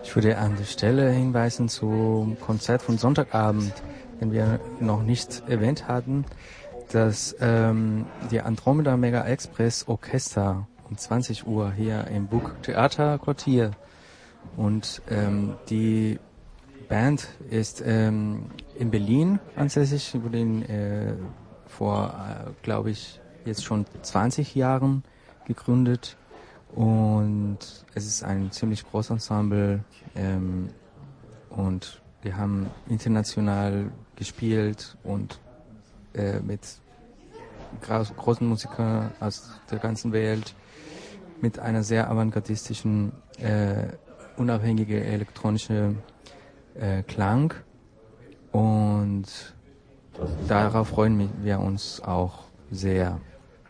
Ich würde an der Stelle hinweisen zum Konzert von Sonntagabend, den wir noch nicht erwähnt hatten, dass die Andromeda Mega Express Orchester um 20 Uhr hier im Burgtheater Quartier. Und die Band ist in Berlin ansässig, wurde vor, glaube ich, jetzt schon 20 Jahren gegründet. Und es ist ein ziemlich großes Ensemble und wir haben international gespielt und mit großen Musikern aus der ganzen Welt, mit einer sehr avantgardistischen, unabhängige elektronische Klang, und darauf freuen wir uns auch sehr.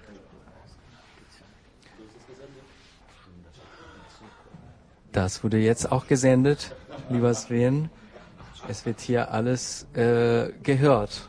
Das wurde jetzt auch gesendet, lieber Sven. Es wird hier alles gehört.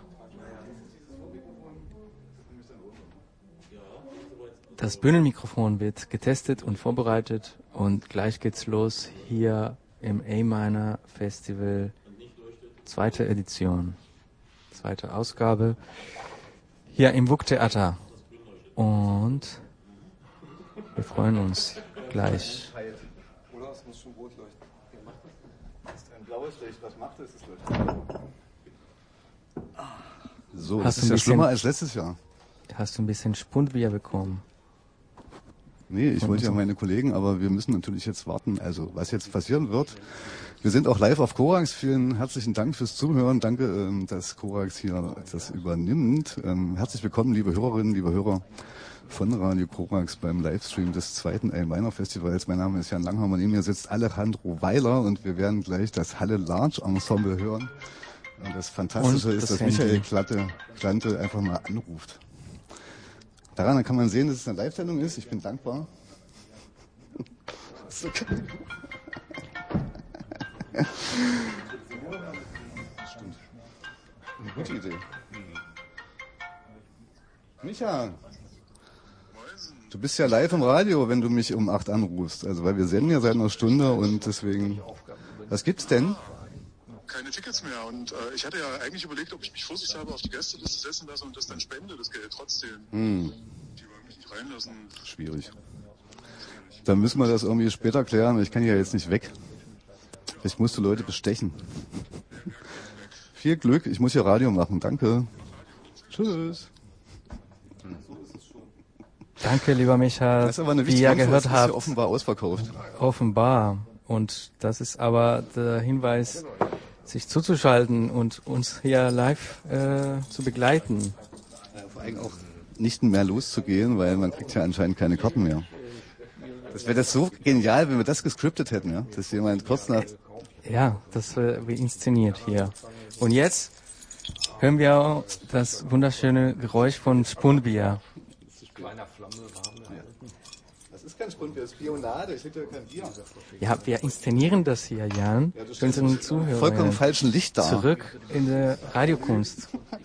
Das Bühnenmikrofon wird getestet und vorbereitet und gleich geht's los hier im A-Minor Festival, zweite Edition, zweite Ausgabe, hier im Burgtheater. Und wir freuen uns gleich. Es muss schon rot leuchten. Das ist ein blaues Licht. Was macht es? Es leuchtet. So, das ist ja schlimmer als letztes Jahr. Hast du ein bisschen Spundbier bekommen? Nee, ich wollte ja meine Kollegen, aber wir müssen natürlich jetzt warten, also was jetzt passieren wird. Wir sind auch live auf Korax. Vielen herzlichen Dank fürs Zuhören. Danke, dass Korax hier das übernimmt. Herzlich willkommen, liebe Hörerinnen, liebe Hörer von Radio Korax beim Livestream des zweiten A-Minor Festivals. Mein Name ist Jan Langhammer, neben mir sitzt Alejandro Weiler und wir werden gleich das Halle Large Ensemble hören. Und das Fantastische ist, dass Michael Klante einfach mal anruft. Daran kann man sehen, dass es eine Live-Sendung ist. Ich bin dankbar. Das ist okay. Stimmt. Eine gute Idee. Micha, du bist ja live im Radio, wenn du mich um 8 anrufst. Also, weil wir senden ja seit einer Stunde und deswegen... Was gibt's denn? Keine Tickets mehr und ich hatte ja eigentlich überlegt, ob ich mich vorsichtshalber auf die Gästeliste setzen lasse und das dann spende, das Geld trotzdem. Die wollen mich nicht reinlassen. Schwierig. Dann müssen wir das irgendwie später klären. Ich kann ja jetzt nicht weg. Ich musste Leute bestechen. Viel Glück, ich muss hier Radio machen. Danke. Tschüss. Danke, lieber Micha. Das ist aber eine wie ihr Info, gehört ist habt. ja offenbar ausverkauft. Offenbar. Und das ist aber der Hinweis, sich zuzuschalten und uns hier live zu begleiten. Vor allem auch nicht mehr loszugehen, weil man kriegt ja anscheinend keine Karten mehr. Das wäre das so genial, wenn wir das gescriptet hätten, ja? Dass jemand kurz nach... Ja, das wird inszeniert hier. Und jetzt hören wir auch das wunderschöne Geräusch von Spundbier. Das ist kein Spundbier, das ist Bionade, ich hätte kein Bier. Ja, wir inszenieren das hier, Jan, für unseren Zuhörer. Vollkommen falschen Licht da. Zurück in der Radiokunst.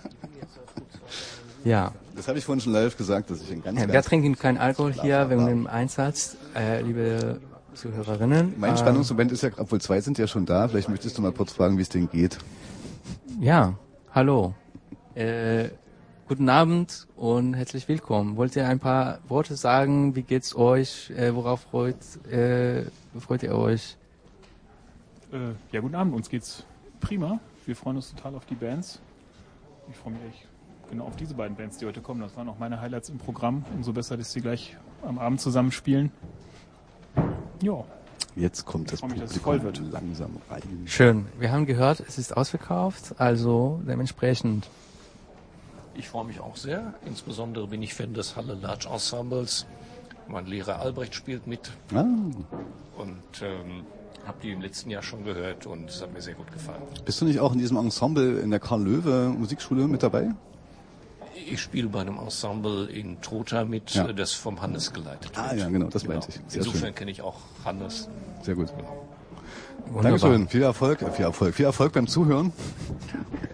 Ja. Das habe ich vorhin schon live gesagt, dass ich ein ganz... Wir trinken keinen Alkohol hier wegen dem Einsatz, liebe Zuhörerinnen. Mein Spannungsmoment ist ja, obwohl 2 sind ja schon da, vielleicht möchtest du mal kurz fragen, wie es denen geht. Ja, hallo. Guten Abend und herzlich willkommen. Wollt ihr ein paar Worte sagen? Wie geht's euch? Worauf freut ihr euch? Ja, guten Abend. Uns geht's prima. Wir freuen uns total auf die Bands. Ich freue mich echt genau auf diese beiden Bands, die heute kommen. Das waren auch meine Highlights im Programm. Umso besser, dass sie gleich am Abend zusammen spielen. Ja. Jetzt kommt das Publikum langsam rein. Schön. Wir haben gehört, es ist ausverkauft, also dementsprechend. Ich freue mich auch sehr. Insbesondere bin ich Fan des Halle Large Ensembles. Mein Lehrer Albrecht spielt mit. Ah. Und habe die im letzten Jahr schon gehört und es hat mir sehr gut gefallen. Bist du nicht auch in diesem Ensemble in der Karl-Löwe Musikschule mit dabei? Ich spiele bei einem Ensemble in Trotha mit, ja. Das vom Hannes geleitet wird. Ah ja, genau, das meinte ich. Sehr Insofern kenne ich auch Hannes. Sehr gut. Genau. Dankeschön, viel Erfolg beim Zuhören.